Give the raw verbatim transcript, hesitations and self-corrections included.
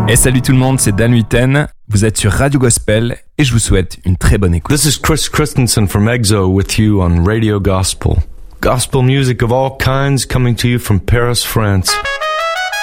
Et salut tout le monde, c'est Dan Huiten. Vous êtes sur Radio Gospel et je vous souhaite une très bonne écoute. This is Chris Christensen from EXO with you on Radio Gospel. Gospel music of all kinds coming to you from Paris, France.